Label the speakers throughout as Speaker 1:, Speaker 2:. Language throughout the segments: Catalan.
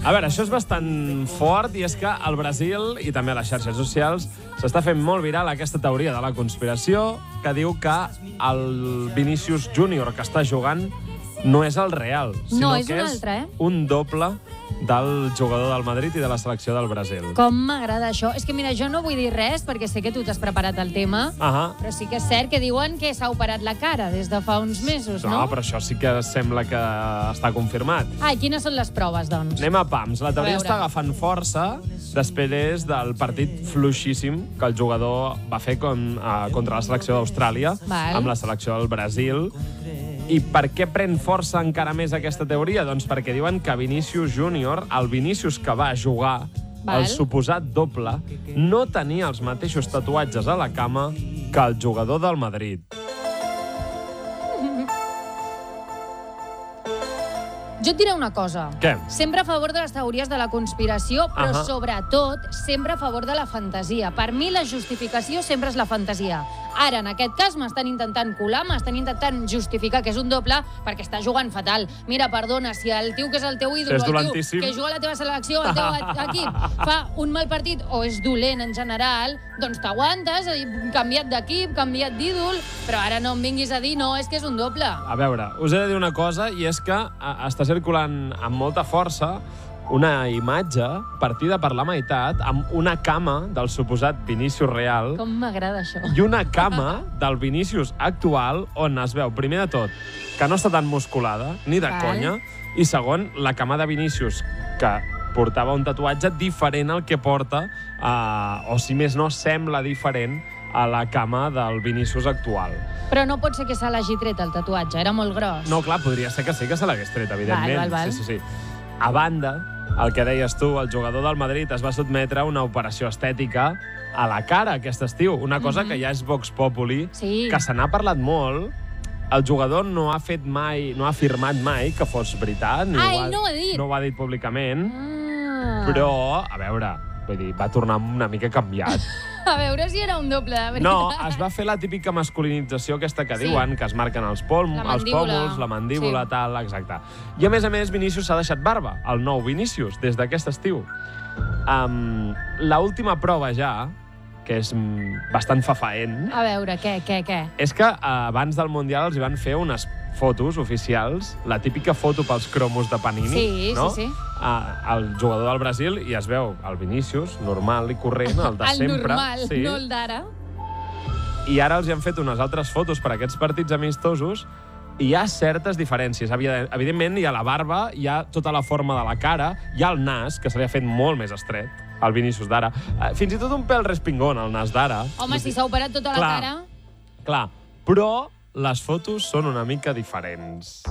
Speaker 1: A veure, això és bastant fort i és que al Brasil i també a les xarxes socials s'està fent molt viral aquesta teoria de la conspiració que diu que el Vinícius Júnior que està jugant no és el real, sinó
Speaker 2: és
Speaker 1: que
Speaker 2: un
Speaker 1: és
Speaker 2: altre,
Speaker 1: un doble del jugador del Madrid i de la selecció del Brasil.
Speaker 2: Com m'agrada això. És que, mira, jo no vull dir res perquè sé que tu t'has preparat el tema, però sí que és cert que diuen que s'ha operat la cara des de fa uns mesos, no?
Speaker 1: No, però això sí que sembla que està confirmat.
Speaker 2: I quines són les proves, doncs?
Speaker 1: Anem a pams. La teoria està agafant força després del partit fluixíssim que el jugador va fer contra la selecció d'Austràlia amb la selecció del Brasil. I per què pren força encara més aquesta teoria? Doncs perquè diuen que Vinícius Júnior, el Vinícius que va jugar, el suposat doble, no tenia els mateixos tatuatges a la cama que el jugador del Madrid.
Speaker 2: Jo et diré una cosa.
Speaker 1: Què?
Speaker 2: Sempre a favor de les teories de la conspiració, però sobretot sempre a favor de la fantasia. Per mi la justificació sempre és la fantasia. Ara, en aquest cas, m'estan intentant colar, m'estan intentant justificar que és un doble perquè està jugant fatal. Mira, perdona, si el tio que és el teu ídol, el tio que juga a la teva selecció, el teu equip, fa un mal partit o és dolent en general, doncs t'aguantes, canviat d'equip, canviat d'ídol, però ara no em vinguis a dir, no, és que és un doble.
Speaker 1: A veure, us he de dir una cosa, i és que està circulant amb molta força una imatge partida per la meitat amb una cama del suposat Vinícius real.
Speaker 2: Com m'agrada això.
Speaker 1: I una cama del Vinícius actual on es veu, primer de tot, que no està tan musculada, ni de conya, i segon, la cama de Vinícius, que portava un tatuatge diferent al que porta, o si més no, sembla diferent a la cama del Vinícius actual.
Speaker 2: Però no pot ser que se l'hagi tret el tatuatge, era molt gros.
Speaker 1: No, clar, podria ser que sí que se l'hagués tret, evidentment.
Speaker 2: Val.
Speaker 1: Sí. A banda, el que deies tu, el jugador del Madrid es va sotmetre a una operació estètica a la cara aquest estiu, una cosa que ja és Vox Populi, que se n'ha parlat molt. El jugador no ha afirmat mai que fos veritat,
Speaker 2: no ho ha dit.
Speaker 1: No ho ha dit públicament, però, a veure, vull dir, va tornar una mica canviat.
Speaker 2: A veure si era un doble, de veritat.
Speaker 1: No, es va fer la típica masculinització aquesta que diuen, que es marquen els pòmuls, la mandíbula, tal, exacte. I a més, Vinícius s'ha deixat barba, el nou Vinícius, des d'aquest estiu. L'última prova ja, que és bastant fafaent... A
Speaker 2: veure, què?
Speaker 1: És que abans del Mundial els hi van fer unes fotos oficials, la típica foto pels cromos de Panini, no?
Speaker 2: Sí.
Speaker 1: El jugador del Brasil, i es veu el Vinícius, normal i corrent, el de sempre.
Speaker 2: El normal, no el d'ara.
Speaker 1: I ara els hi han fet unes altres fotos per a aquests partits amistosos i hi ha certes diferències. Evidentment, hi ha la barba, hi ha tota la forma de la cara, hi ha el nas, que se li ha fet molt més estret, el Vinícius d'ara. Fins i tot un pèl respingón, el nas d'ara.
Speaker 2: Home, si s'ha operat tota la cara...
Speaker 1: Clar, però les fotos són una mica diferents.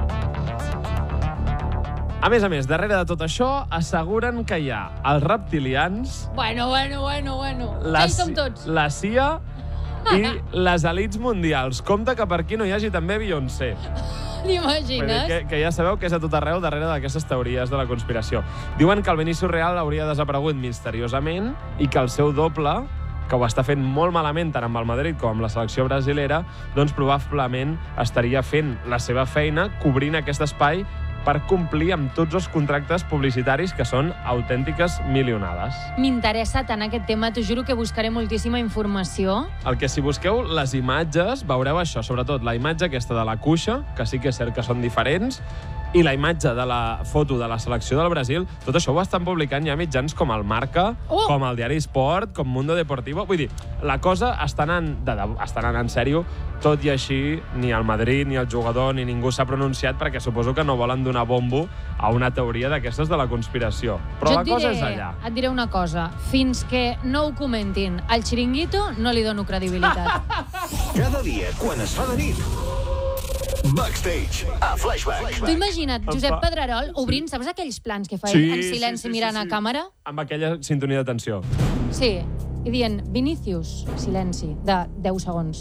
Speaker 1: A més, darrere de tot això, asseguren que hi ha els reptilians...
Speaker 2: Bueno. Ja hi som tots.
Speaker 1: La CIA i les elits mundials. Compte que per aquí no hi hagi també Beyoncé.
Speaker 2: T'imagines?
Speaker 1: Que ja sabeu que és a tot arreu darrere d'aquestes teories de la conspiració. Diuen que el Vinícius real hauria desaparegut misteriosament i que el seu doble, que ho està fent molt malament tant amb el Madrid com amb la selecció brasilera, doncs probablement estaria fent la seva feina cobrint aquest espai per complir amb tots els contractes publicitaris que són autèntiques milionades.
Speaker 2: M'interessa tant aquest tema, t'ho juro que buscaré moltíssima informació.
Speaker 1: El que si busqueu les imatges veureu això, sobretot la imatge aquesta de la cuixa, que sí que és cert que són diferents, i la imatge de la foto de la selecció del Brasil, tot això ho estan publicant ja mitjans com el Marca, com el Diari Sport, com Mundo Deportivo. Vull dir, la cosa està anant en sèrio, tot i així ni el Madrid, ni el jugador, ni ningú s'ha pronunciat perquè suposo que no volen donar bombo a una teoria d'aquestes de la conspiració. Però la cosa és allà.
Speaker 2: Et diré una cosa, fins que no ho comentin al Chiringuito no li dono credibilitat.
Speaker 3: Cada dia, quan es fa de nit, Backstage, a Flashback.
Speaker 2: Tu imagina't Josep Pedrerol obrint, saps aquells plans que fa ell en silenci mirant a càmera?
Speaker 1: Amb aquella sintonia de tensió.
Speaker 2: Sí, i dient, Vinícius, silenci, de 10 segons.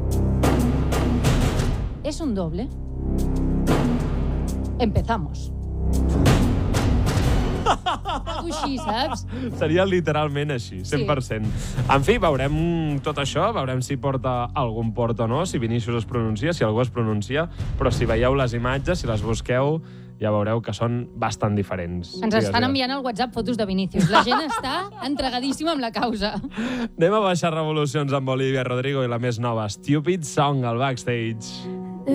Speaker 2: ¿Es un doble? Empezamos. algo així, saps?
Speaker 1: Seria literalment així, 100%. En fi, veurem tot això, veurem si porta algun port o no, si Vinícius es pronuncia, si algú es pronuncia, però si veieu les imatges, si les busqueu, ja veureu que són bastant diferents.
Speaker 2: Ens estan enviant al WhatsApp fotos de Vinícius. La gent està entregadíssima amb la causa.
Speaker 1: Anem a baixar revolucions amb Olivia Rodrigo i la més nova, Stupid Song, al backstage.